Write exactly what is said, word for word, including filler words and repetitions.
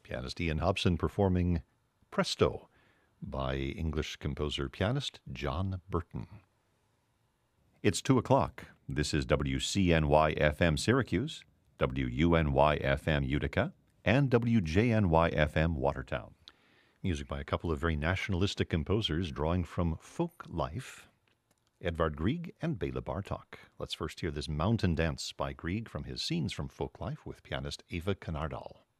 Pianist Ian Hobson performing Presto by English composer-pianist John Burton. It's two o'clock. This is W C N Y F M Syracuse, W U N Y F M Utica, and W J N Y F M Watertown. Music by a couple of very nationalistic composers drawing from folk life, Edvard Grieg and Bela Bartok. Let's first hear this Mountain Dance by Grieg from his Scenes from Folk Life with pianist Eva Canardal.